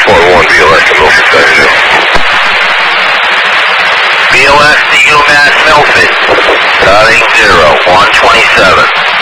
1 BLS to Milford, Avenue. BLS to UMass Milford, starting 0, 127.